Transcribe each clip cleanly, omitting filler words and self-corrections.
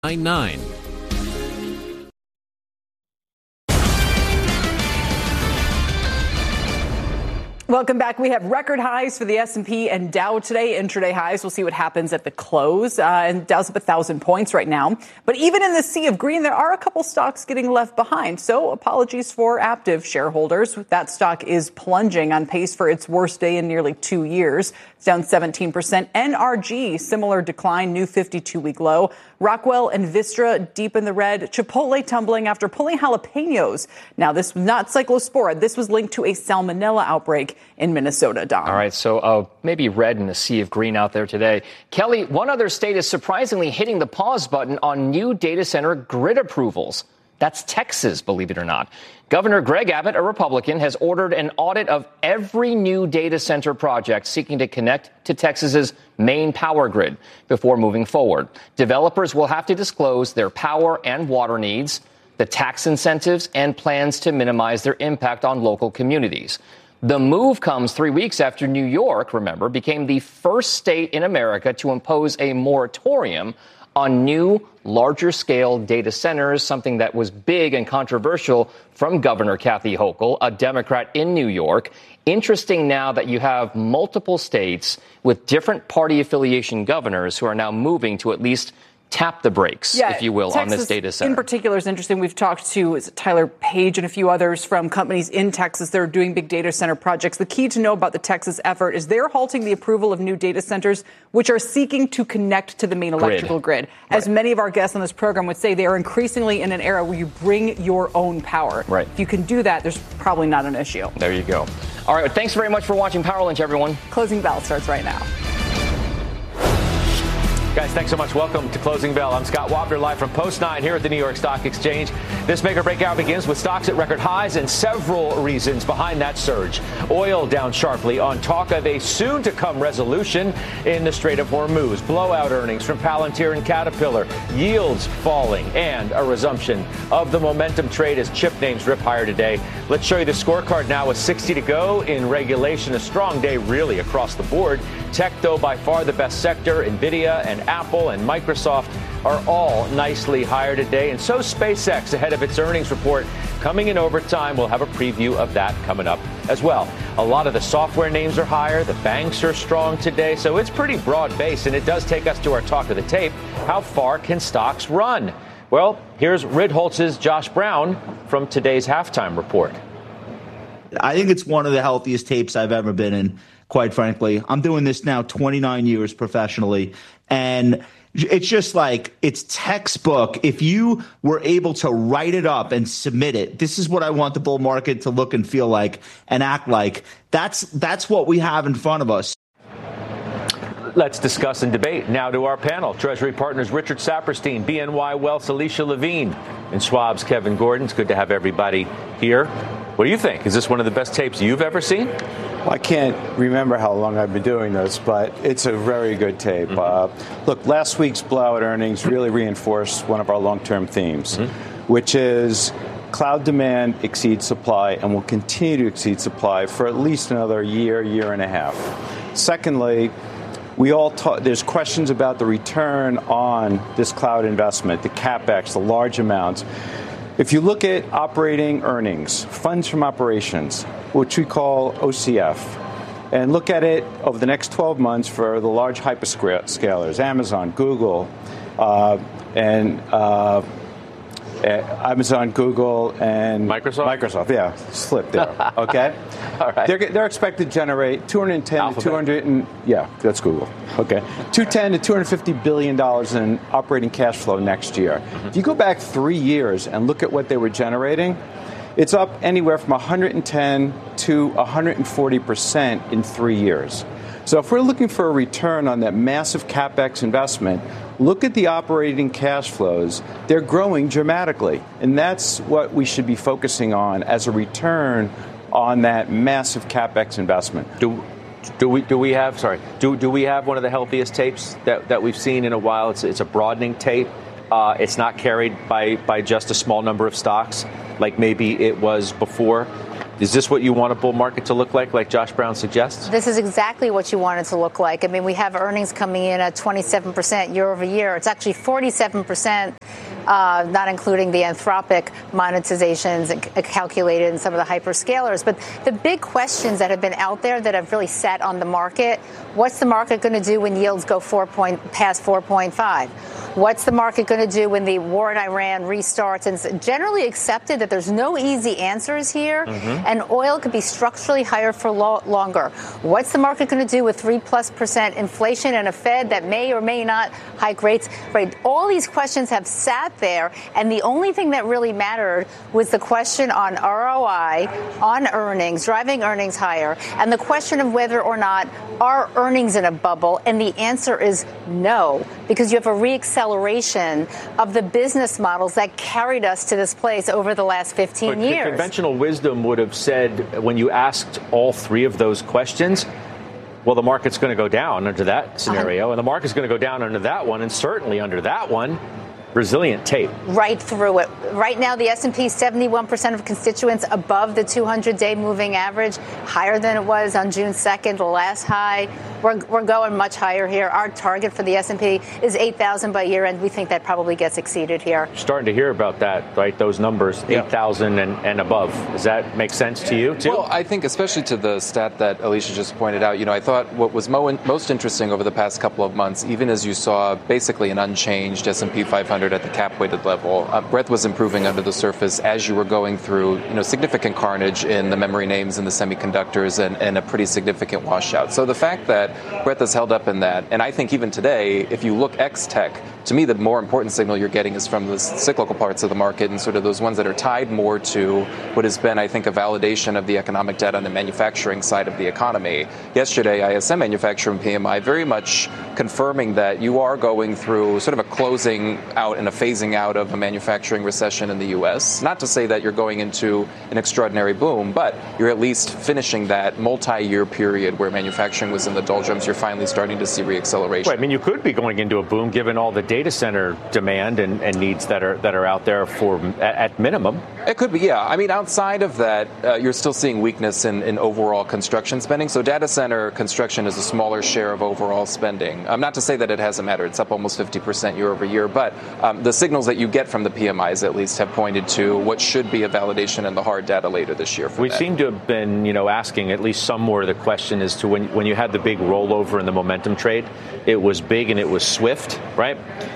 99. Welcome back. We have record highs for the S&P and Dow today, intraday highs. We'll see what happens at the close. And Dow's up 1,000 points right now. But even in the sea of green, there are a couple stocks getting left behind. So apologies for Aptiv shareholders. That stock is plunging, on pace for its worst day in nearly 2 years. It's down 17%. NRG, similar decline, new 52-week low. Rockwell and Vistra deep in the red. Chipotle tumbling after pulling jalapenos. Now, this was not Cyclospora. This was linked to a salmonella outbreak in Minnesota, Don. All right, so maybe red in a sea of green out there today. Kelly, one other state is surprisingly hitting the pause button on new data center grid approvals. That's Texas, believe it or not. Governor Greg Abbott, a Republican, has ordered an audit of every new data center project seeking to connect to Texas's main power grid before moving forward. Developers will have to disclose their power and water needs, the tax incentives, and plans to minimize their impact on local communities. The move comes 3 weeks after New York, remember, became the first state in America to impose a moratorium on new, larger-scale data centers, something that was big and controversial from Governor Kathy Hochul, a Democrat in New York. Interesting now that you have multiple states with different party affiliation governors who are now moving to at least tap the brakes, if you will, Texas, on this data center. In particular, is interesting. We've talked to Tyler Page and a few others from companies in Texas that are doing big data center projects. The key to know about the Texas effort is they're halting the approval of new data centers, which are seeking to connect to the main electrical grid. As many of our guests on this program would say, they are increasingly in an era where you bring your own power. Right. If you can do that, there's probably not an issue. There you go. All right. Thanks very much for watching Power Lunch, everyone. Closing bell starts right now. Guys, thanks so much. Welcome to Closing Bell. I'm Scott Wapner, live from Post 9 here at the New York Stock Exchange. This make or break hour begins with stocks at record highs and several reasons behind that surge. Oil down sharply on talk of a soon-to-come resolution in the Strait of Hormuz. Blowout earnings from Palantir and Caterpillar. Yields falling and a resumption of the momentum trade as chip names rip higher today. Let's show you the scorecard now with 60 to go in regulation. A strong day really across the board. Tech, though, by far the best sector. NVIDIA and Apple and Microsoft are all nicely higher today. And so SpaceX ahead of its earnings report coming in over time. We'll have a preview of that coming up as well. A lot of the software names are higher. The banks are strong today. So it's pretty broad based. And it does take us to our talk of the tape. How far can stocks run? Well, here's Ritholtz's Josh Brown from today's halftime report. I think it's one of the healthiest tapes I've ever been in. Quite frankly, I'm doing this now 29 years professionally, and it's just like it's textbook. If you were able to write it up and submit it, this is what I want the bull market to look and feel like and act like. That's what we have in front of us. Let's discuss and debate now to our panel. Treasury Partners Richard Saperstein, BNY Wealth's Alicia Levine, and Schwab's Kevin Gordon. It's good to have everybody here. What do you think? Is this one of the best tapes you've ever seen? I can't remember how long I've been doing this, but it's a very good tape. Look, last week's blowout earnings really reinforced one of our long-term themes, which is cloud demand exceeds supply and will continue to exceed supply for at least another year, year and a half. Secondly, there's questions about the return on this cloud investment, the CapEx, the large amounts. If you look at operating earnings, funds from operations, which we call OCF, and look at it over the next 12 months for the large hyperscalers, Amazon, Google, and Microsoft, yeah, slipped there. Okay, all right. They're expected to generate 210 to 200, that's Google. Okay, 210 to 250 billion dollars in operating cash flow next year. If you go back 3 years and look at what they were generating, it's up anywhere from 110 to 140% in 3 years. So if we're looking for a return on that massive CapEx investment, look at the operating cash flows. They're growing dramatically. And that's what we should be focusing on as a return on that massive CapEx investment. Do we have one of the healthiest tapes that we've seen in a while? It's a broadening tape. It's not carried by just a small number of stocks like maybe it was before. Is this what you want a bull market to look like Josh Brown suggests? This is exactly what you want it to look like. I mean, we have earnings coming in at 27% year over year. It's actually 47%, not including the Anthropic monetizations calculated in some of the hyperscalers. But the big questions that have been out there that have really sat on the market, what's the market going to do when yields go past 4.5? What's the market going to do when the war in Iran restarts? And it's generally accepted that there's no easy answers here, and oil could be structurally higher for longer. What's the market going to do with 3+% inflation and a Fed that may or may not hike rates? Right. All these questions have sat there, and the only thing that really mattered was the question on ROI, on earnings, driving earnings higher, and the question of whether or not are earnings in a bubble, and the answer is no, because you have a reacceleration of the business models that carried us to this place over the last 15 years. Conventional wisdom would have said, when you asked all three of those questions, well, the market's going to go down under that scenario, and the market's going to go down under that one, and certainly under that one. Resilient tape. Right through it. Right now, the S&P, 71% of constituents above the 200-day moving average, higher than it was on June 2nd, the last high. We're going much higher here. Our target for the S&P is 8,000 by year end. We think that probably gets exceeded here. Starting to hear about that, right? Those numbers, 8,000 and above. Does that make sense to you, too? Well, I think especially to the stat that Alicia just pointed out, I thought what was most interesting over the past couple of months, even as you saw basically an unchanged S&P 500 at the cap-weighted level, breadth was improving under the surface as you were going through, significant carnage in the memory names and the semiconductors and a pretty significant washout. So the fact that breadth has held up in that, and I think even today, if you look ex-tech, to me, the more important signal you're getting is from the cyclical parts of the market and sort of those ones that are tied more to what has been, I think, a validation of the economic data on the manufacturing side of the economy. Yesterday, ISM manufacturing PMI very much confirming that you are going through sort of a closing out and a phasing out of a manufacturing recession in the U.S. Not to say that you're going into an extraordinary boom, but you're at least finishing that multi-year period where manufacturing was in the doldrums. You're finally starting to see reacceleration. Right. I mean, you could be going into a boom given all the data center demand and needs that are out there for at minimum. It could be, yeah. I mean, outside of that, you're still seeing weakness in overall construction spending. So data center construction is a smaller share of overall spending. Not to say that it hasn't mattered. It's up almost 50% year over year. But the signals that you get from the PMIs, at least, have pointed to what should be a validation in the hard data later this year. We seem to have been, asking at least some more of the question as to when you had the big rollover in the momentum trade, it was big and it was swift, right?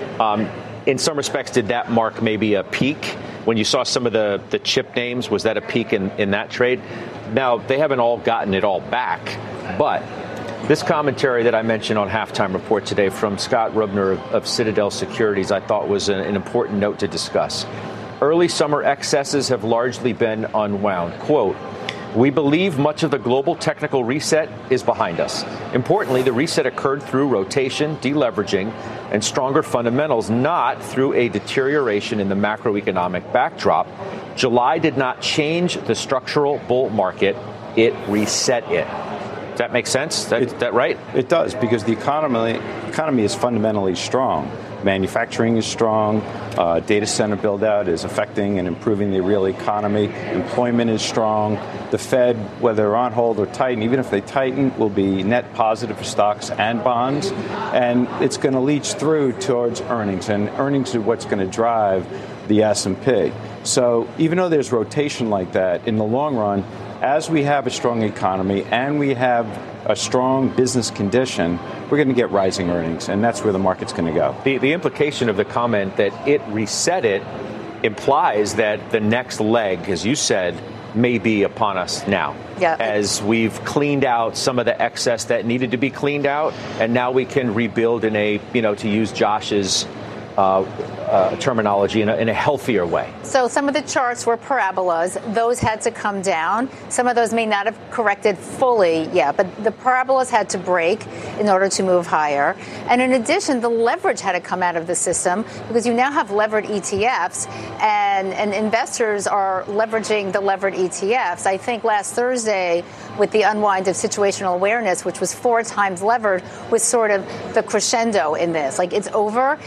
In some respects, did that mark maybe a peak? When you saw some of the chip names, was that a peak in that trade? Now, they haven't all gotten it all back, but this commentary that I mentioned on Halftime Report today from Scott Rubner of Citadel Securities, I thought was an important note to discuss. Early summer excesses have largely been unwound. Quote, "We believe much of the global technical reset is behind us. Importantly, the reset occurred through rotation, deleveraging, and stronger fundamentals, not through a deterioration in the macroeconomic backdrop. July did not change the structural bull market. It reset it." Does that make sense? Is that right? It does, because the economy is fundamentally strong. Manufacturing is strong. Data center build-out is affecting and improving the real economy. Employment is strong. The Fed, whether on hold or tighten, even if they tighten, will be net positive for stocks and bonds. And it's going to leach through towards earnings. And earnings are what's going to drive the S&P. So even though there's rotation like that, in the long run, as we have a strong economy and we have a strong business condition, we're going to get rising earnings, and that's where the market's going to go. The implication of the comment that it reset it implies that the next leg, as you said, may be upon us now. Yeah. As we've cleaned out some of the excess that needed to be cleaned out, and now we can rebuild in a, to use Josh's terminology, in a healthier way. So some of the charts were parabolas. Those had to come down. Some of those may not have corrected fully yet, but the parabolas had to break in order to move higher. And in addition, the leverage had to come out of the system, because you now have levered ETFs, and investors are leveraging the levered ETFs. I think last Thursday, with the unwind of situational awareness, which was 4 times levered, was sort of the crescendo in this. Like, it's over.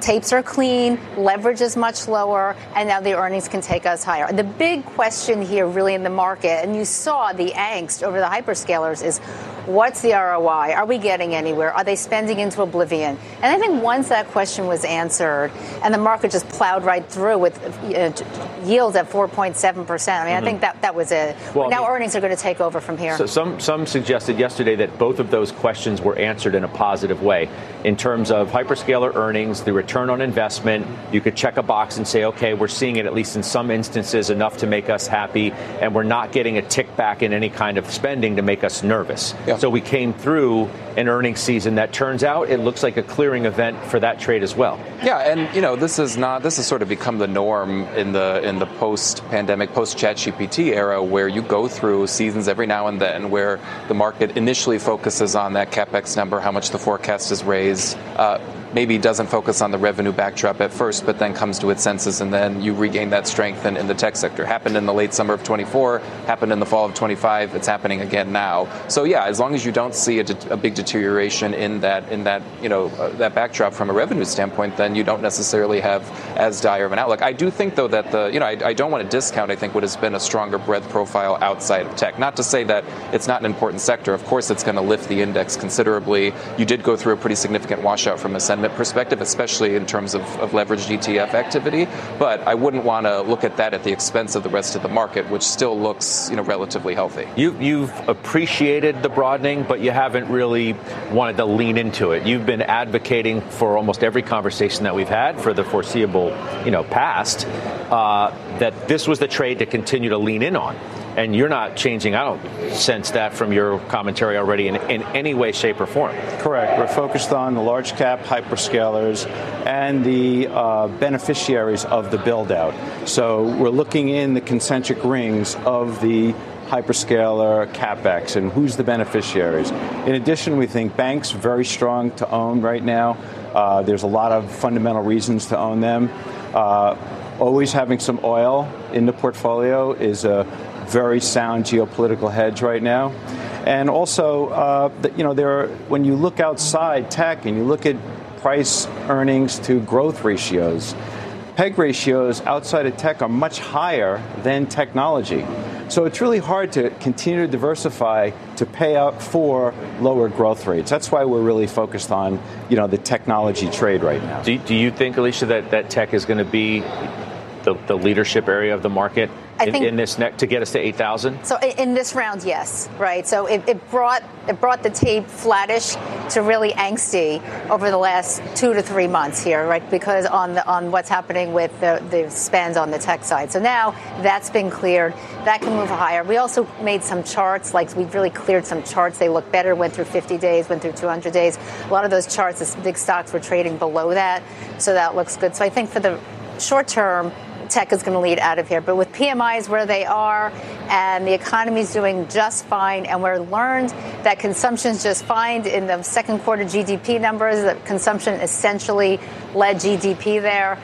Tapes are clean, leverage is much lower, and now the earnings can take us higher. The big question here really in the market, and you saw the angst over the hyperscalers, is what's the ROI? Are we getting anywhere? Are they spending into oblivion? And I think once that question was answered and the market just plowed right through with yields at 4.7%, I mean, I think that was it. Well, now earnings are going to take over from here. So some suggested yesterday that both of those questions were answered in a positive way. In terms of hyperscaler earnings, the return on investment, you could check a box and say, okay, we're seeing it at least in some instances enough to make us happy, and we're not getting a tick back in any kind of spending to make us nervous. Yeah. So we came through an earnings season that turns out it looks like a clearing event for that trade as well. Yeah, and this has sort of become the norm in the post-pandemic, post-ChatGPT era, where you go through seasons every now and then where the market initially focuses on that CapEx number, how much the forecast is raised, maybe doesn't focus on the revenue backdrop at first, but then comes to its senses, and then you regain that strength in the tech sector. Happened in the late summer of 24, happened in the fall of 25. It's happening again now. So yeah, as long as you don't see a big deterioration in that that backdrop from a revenue standpoint, then you don't necessarily have as dire of an outlook. I do think though that I don't want to discount, I think, what has been a stronger breadth profile outside of tech. Not to say that it's not an important sector. Of course, it's going to lift the index considerably. You did go through a pretty significant washout from a sentiment perspective, especially in terms of leveraged ETF activity. But I wouldn't want to look at that at the expense of the rest of the market, which still looks relatively healthy. You've appreciated the broadening, but you haven't really wanted to lean into it. You've been advocating for almost every conversation that we've had for the foreseeable past that this was the trade to continue to lean in on. And you're not changing. I don't sense that from your commentary already in any way, shape, or form. Correct. We're focused on the large cap hyperscalers and the beneficiaries of the build out. So we're looking in the concentric rings of the hyperscaler CapEx and who's the beneficiaries. In addition, we think banks very strong to own right now. There's a lot of fundamental reasons to own them. Always having some oil in the portfolio is a very sound geopolitical hedge right now. And also, when you look outside tech and you look at price earnings to growth ratios, PEG ratios outside of tech are much higher than technology. So it's really hard to continue to diversify to pay out for lower growth rates. That's why we're really focused on, the technology trade right now. Do you think, Alicia, that tech is going to be the leadership area of the market in this next to get us to 8,000? So in this round, yes, right. So it brought the tape flattish to really angsty over the last 2 to 3 months here, right? Because on what's happening with the spend on the tech side. So now that's been cleared. That can move higher. We also made some charts, like we've really cleared some charts. They look better. Went through 50 days, went through 200 days. A lot of those charts, the big stocks were trading below that, so that looks good. So I think for the short term, tech is going to lead out of here. But with PMIs where they are and the economy is doing just fine, and we're learned that consumption's just fine in the second quarter GDP numbers, that consumption essentially led GDP there,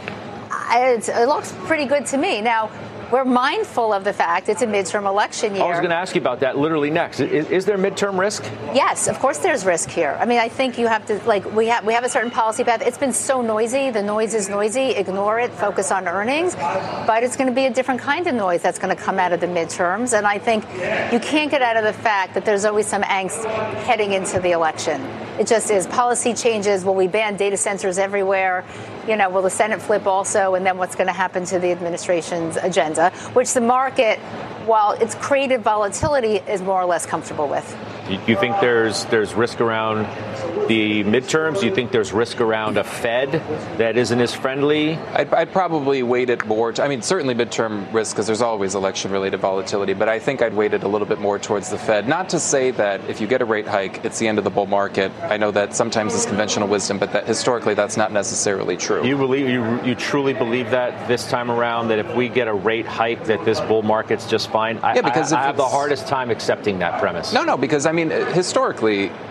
it looks pretty good to me. Now, we're mindful of the fact it's a midterm election year. I was going to ask you about that literally next. Is there midterm risk? Yes, of course there's risk here. I mean, I think you have to, we have a certain policy path. It's been so noisy. The noise is noisy. Ignore it. Focus on earnings. But it's going to be a different kind of noise that's going to come out of the midterms. And I think you can't get out of the fact that there's always some angst heading into the election. It just is. Policy changes. Will we ban data centers everywhere? Will the Senate flip also? And then what's going to happen to the administration's agenda, which the market, while it's created volatility, is more or less comfortable with. Do you think there's risk around the midterms? Do you think there's risk around a Fed that isn't as friendly? I'd probably weight it more. Certainly midterm risk, because there's always election-related volatility. But I think I'd weight it a little bit more towards the Fed. Not to say that if you get a rate hike, it's the end of the bull market. I know that sometimes it's conventional wisdom, but that historically that's not necessarily true. You truly believe that this time around, that if we get a rate hike, that this bull market's just fine? Yeah, because I have the hardest time accepting that premise. No, because historically,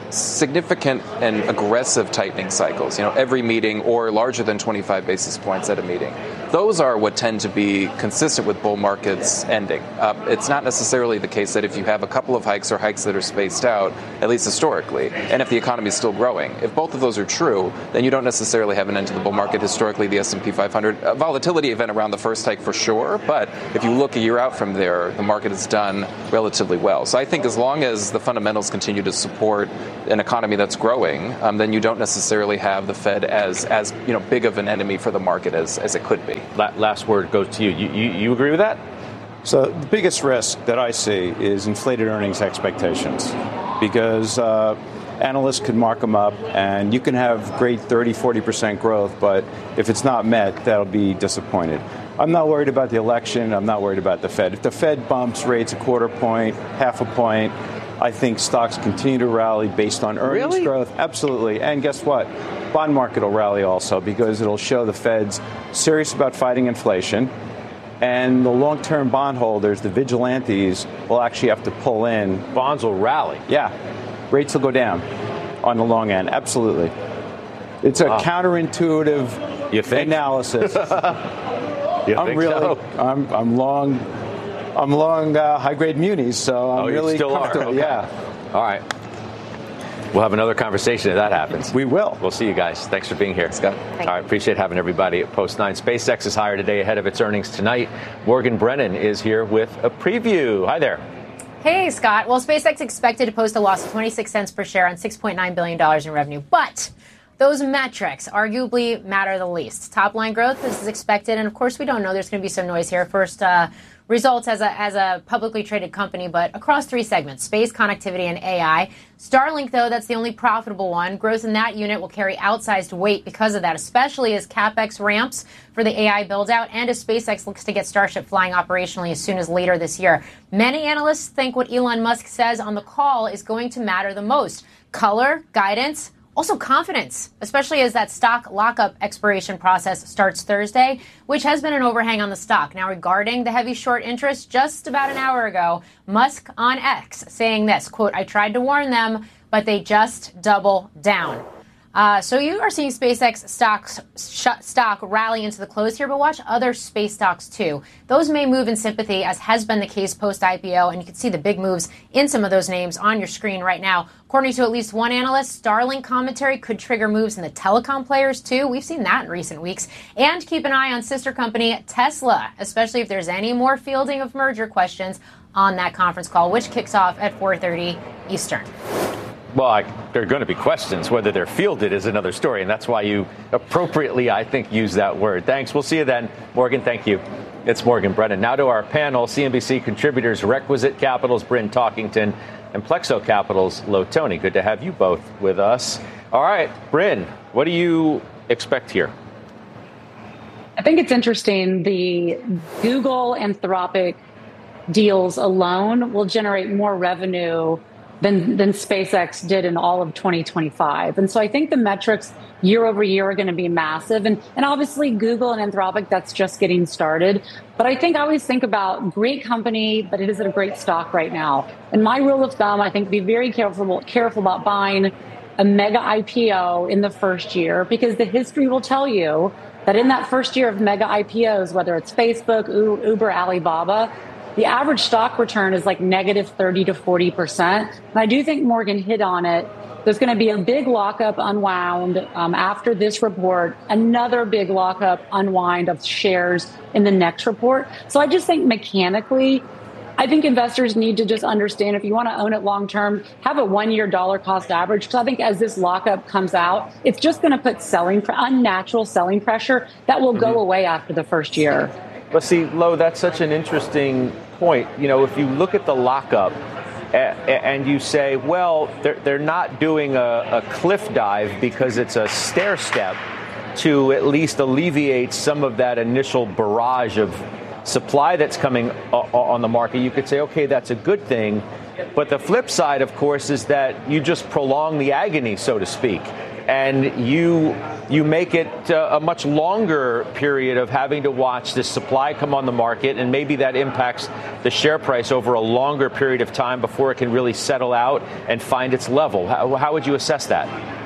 significant and aggressive tightening cycles, every meeting or larger than 25 basis points at a meeting. Those are what tend to be consistent with bull markets ending. It's not necessarily the case that if you have a couple of hikes or hikes that are spaced out, at least historically, and if the economy is still growing, if both of those are true, then you don't necessarily have an end to the bull market. Historically, the S&P 500, volatility event around the first hike for sure, but if you look a year out from there, the market has done relatively well. So I think as long as the fundamentals continue to support an economy that's growing, then you don't necessarily have the Fed as big of an enemy for the market as it could be. Last word goes to you. You agree with that? So the biggest risk that I see is inflated earnings expectations, because analysts could mark them up and you can have great 30-40% growth, but if it's not met, that'll be disappointed. I'm not worried about the election. I'm not worried about the Fed. If the Fed bumps rates a quarter point, half a point, I think stocks continue to rally based on earnings growth. Absolutely. And guess what? Bond market will rally also, because it'll show the Fed's serious about fighting inflation. And the long-term bondholders, the vigilantes, will actually have to pull in. Bonds will rally. Yeah. Rates will go down on the long end. Absolutely. It's a counterintuitive analysis. I'm long high-grade munis, so I'm really comfortable. Okay. Yeah. All right. We'll have another conversation if that happens. We will. We'll see you guys. Thanks for being here. Scott. All right. Appreciate having everybody at Post 9. SpaceX is higher today ahead of its earnings tonight. Morgan Brennan is here with a preview. Hi there. Hey, Scott. Well, SpaceX expected to post a loss of 26 cents per share on $6.9 billion in revenue. But those metrics arguably matter the least. Top line growth is expected. And of course, we don't know. There's going to be some noise here. First, results as a publicly traded company, but across three segments: space, connectivity, and AI. Starlink, though, that's the only profitable one. Growth in that unit will carry outsized weight because of that, especially as CapEx ramps for the AI build-out and as SpaceX looks to get Starship flying operationally as soon as later this year. Many analysts think what Elon Musk says on the call is going to matter the most: color, guidance, also confidence, especially as that stock lockup expiration process starts Thursday, which has been an overhang on the stock. Now, regarding the heavy short interest, just about an hour ago, Musk on X saying this, quote, "I tried to warn them, but they just double down." So you are seeing SpaceX stock rally into the close here, but watch other space stocks too. Those may move in sympathy, as has been the case post-IPO, and you can see the big moves in some of those names on your screen right now. According to at least one analyst, Starlink commentary could trigger moves in the telecom players too. We've seen that in recent weeks. And keep an eye on sister company Tesla, especially if there's any more fielding of merger questions on that conference call, which kicks off at 4:30 Eastern. Well, there are going to be questions. Whether they're fielded is another story, and that's why you appropriately, I think, use that word. Thanks. We'll see you then. Morgan, thank you. It's Morgan Brennan. Now to our panel, CNBC contributors Requisite Capital's Bryn Talkington and Plexo Capital's Lo Tony. Good to have you both with us. All right, Bryn, what do you expect here? I think it's interesting. The Google Anthropic deals alone will generate more revenue than SpaceX did in all of 2025. And so I think the metrics year over year are going to be massive. And obviously Google and Anthropic, that's just getting started. But I always think about great company, but it isn't a great stock right now. And my rule of thumb, I think, be very careful about buying a mega IPO in the first year, because the history will tell you that in that first year of mega IPOs, whether it's Facebook, Uber, Alibaba, the average stock return is like negative 30 to 40%. And I do think Morgan hit on it. There's going to be a big lockup unwound after this report, another big lockup unwind of shares in the next report. So I just think mechanically, I think investors need to just understand, if you want to own it long term, have a 1 year dollar cost average. Because I think as this lockup comes out, it's just going to put unnatural selling pressure that will go away after the first year. But see, Lo, that's such an interesting point. You know, if you look at the lockup and you say, well, they're not doing a cliff dive because it's a stair step to at least alleviate some of that initial barrage of supply that's coming on the market, you could say, okay, that's a good thing. But the flip side, of course, is that you just prolong the agony, so to speak. and you make it a much longer period of having to watch this supply come on the market, and maybe that impacts the share price over a longer period of time before it can really settle out and find its level. How would you assess that?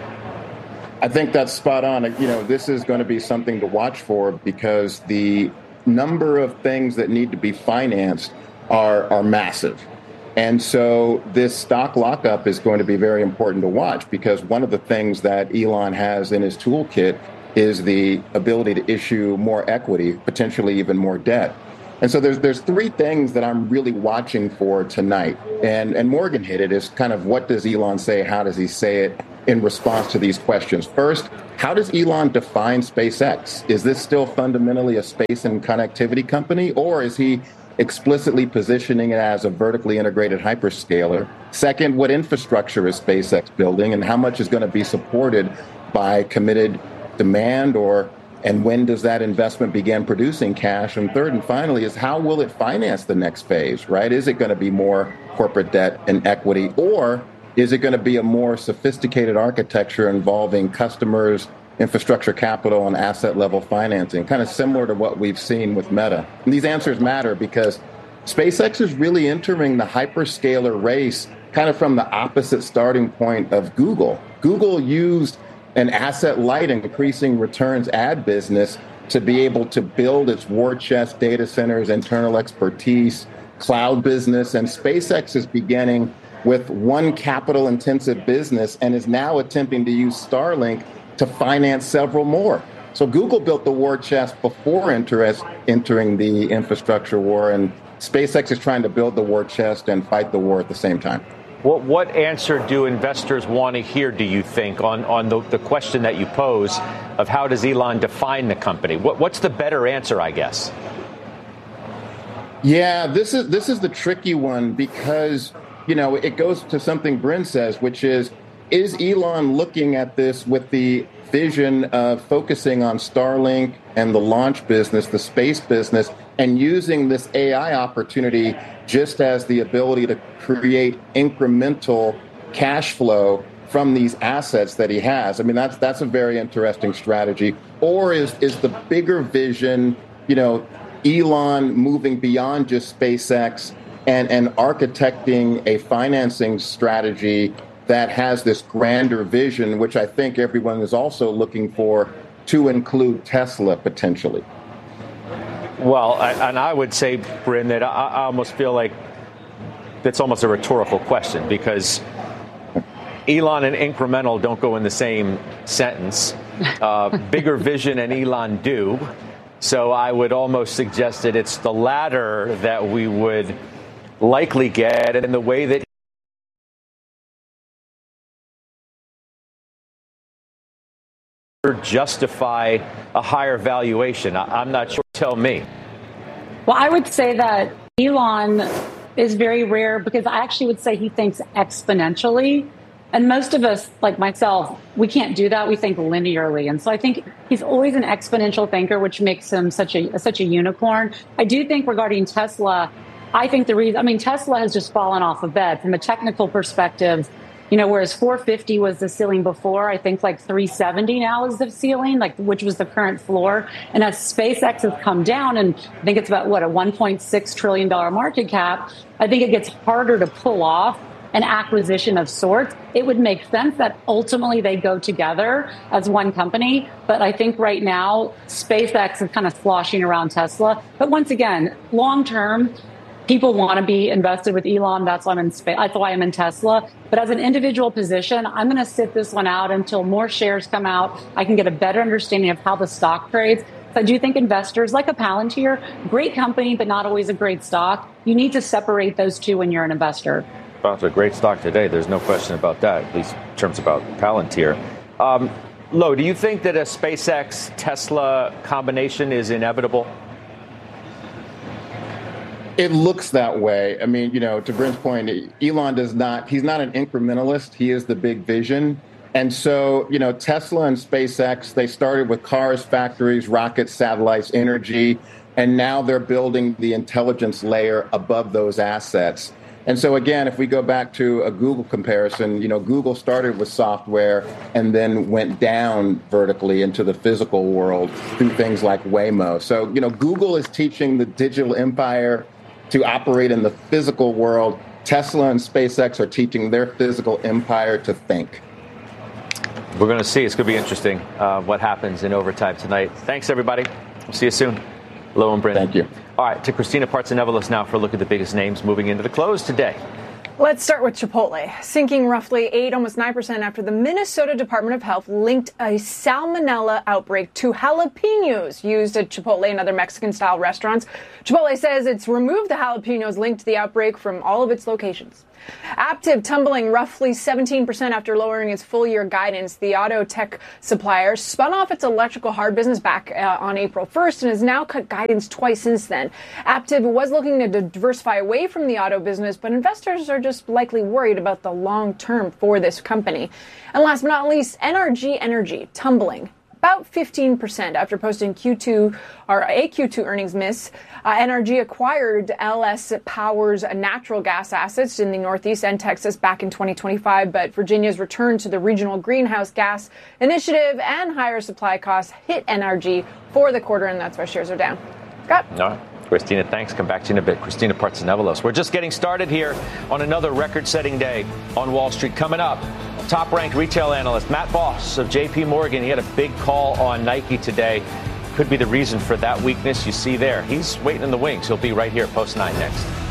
I think that's spot on. This is going to be something to watch for because the number of things that need to be financed are massive. And so this stock lockup is going to be very important to watch because one of the things that Elon has in his toolkit is the ability to issue more equity, potentially even more debt. And so there's three things that I'm really watching for tonight. And Morgan hit it, is kind of what does Elon say? How does he say it in response to these questions? First, how does Elon define SpaceX? Is this still fundamentally a space and connectivity company, or is he explicitly positioning it as a vertically integrated hyperscaler? Second, what infrastructure is SpaceX building and how much is going to be supported by committed demand, and when does that investment begin producing cash? And third and finally is how will it finance the next phase, right? Is it going to be more corporate debt and equity, or is it going to be a more sophisticated architecture involving customers, infrastructure capital, and asset level financing, kind of similar to what we've seen with Meta? And these answers matter because SpaceX is really entering the hyperscaler race kind of from the opposite starting point of Google. Google used an asset light increasing returns ad business to be able to build its war chest, data centers, internal expertise, cloud business. And SpaceX is beginning with one capital intensive business and is now attempting to use Starlink to finance several more. So Google built the war chest before entering the infrastructure war, and SpaceX is trying to build the war chest and fight the war at the same time. What answer do investors want to hear, do you think, on the question that you pose of how does Elon define the company? What's the better answer, I guess? Yeah, this is the tricky one because, it goes to something Bryn says, which is Elon looking at this with the vision of focusing on Starlink and the launch business, the space business, and using this AI opportunity just as the ability to create incremental cash flow from these assets that he has? I mean, that's a very interesting strategy. Or is the bigger vision, Elon moving beyond just SpaceX and architecting a financing strategy that has this grander vision, which I think everyone is also looking for, to include Tesla potentially? Well, I would say, Bryn, that I almost feel like that's almost a rhetorical question because Elon and incremental don't go in the same sentence. Bigger vision and Elon do. So I would almost suggest that it's the latter that we would likely get, and in the way that justify a higher valuation. I'm not sure. Tell me. Well, I would say that Elon is very rare because I actually would say he thinks exponentially. And most of us, like myself, we can't do that. We think linearly. And so I think he's always an exponential thinker, which makes him such a unicorn. I do think regarding Tesla, Tesla has just fallen off a bed from a technical perspective. Whereas 450 was the ceiling before, I think like 370 now is the ceiling, which was the current floor. And as SpaceX has come down, and I think it's about, a $1.6 trillion market cap, I think it gets harder to pull off an acquisition of sorts. It would make sense that ultimately they go together as one company. But I think right now, SpaceX is kind of sloshing around Tesla. But once again, long term, people want to be invested with Elon. That's why I'm in Tesla. But as an individual position, I'm going to sit this one out until more shares come out. I can get a better understanding of how the stock trades. So I do think investors, like a Palantir, great company, but not always a great stock. You need to separate those two when you're an investor. Well, it's a great stock today. There's no question about that, at least in terms about Palantir. Lo, do you think that a SpaceX-Tesla combination is inevitable? It looks that way. I mean, to Bryn's point, Elon he's not an incrementalist. He is the big vision. And so, Tesla and SpaceX, they started with cars, factories, rockets, satellites, energy, and now they're building the intelligence layer above those assets. And so again, if we go back to a Google comparison, Google started with software and then went down vertically into the physical world through things like Waymo. So, Google is teaching the digital empire to operate in the physical world. Tesla and SpaceX are teaching their physical empire to think. We're going to see. It's going to be interesting what happens in overtime tonight. Thanks, everybody. We'll see you soon. Lo and Brendan. Thank you. All right, to Christina Partsinevelos now for a look at the biggest names moving into the close today. Let's start with Chipotle, sinking roughly 8, almost 9% after the Minnesota Department of Health linked a salmonella outbreak to jalapenos used at Chipotle and other Mexican-style restaurants. Chipotle says it's removed the jalapenos linked to the outbreak from all of its locations. Aptiv tumbling roughly 17% after lowering its full-year guidance. The auto tech supplier spun off its electrical hard business back on April 1st and has now cut guidance twice since then. Aptiv was looking to diversify away from the auto business, but investors are just likely worried about the long term for this company. And last but not least, NRG Energy tumbling about 15% after posting a Q2 earnings miss. NRG acquired LS Power's natural gas assets in the Northeast and Texas back in 2025, but Virginia's return to the regional greenhouse gas initiative and higher supply costs hit NRG for the quarter, and that's why shares are down. Scott? All right. Christina, thanks. Come back to you in a bit. Christina Partsinevelos. We're just getting started here on another record-setting day on Wall Street. Coming up, top-ranked retail analyst Matt Voss of J.P. Morgan. He had a big call on Nike today. Could be the reason for that weakness you see there. He's waiting in the wings. He'll be right here, Post 9 next.